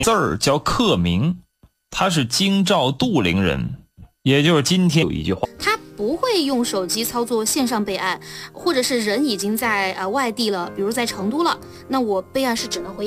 字儿叫克明，他是京兆杜陵人，也就是今天有一句话， 他不会用手机操作线上备案，或者是人已经在外地了，比如在成都了，那我备案是只能回